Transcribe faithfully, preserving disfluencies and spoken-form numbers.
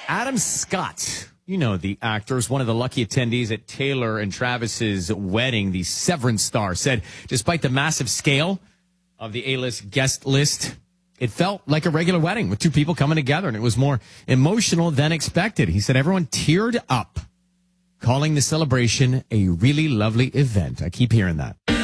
Adam Scott, you know the actor, is one of the lucky attendees at Taylor and Travis's wedding. The Severance star said, despite the massive scale of the A-list guest list, it felt like a regular wedding with two people coming together, and it was more emotional than expected. He said everyone teared up, calling the celebration a really lovely event. I keep hearing that.